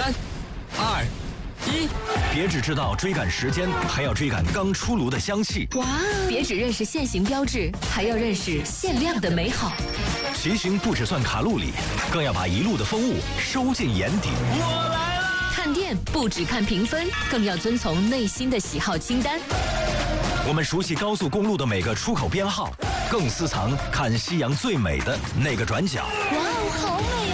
3、2、1， 别只知道追赶时间，还要追赶刚出炉的香气。 哇！别只认识限行标志，还要认识限量的美好。 骑行不只算卡路里，更要把一路的风物收进眼底。 我来了！ 看店不只看评分，更要遵从内心的喜好清单。 我们熟悉高速公路的每个出口编号，更私藏看夕阳最美的那个转角。 哇哦，好美！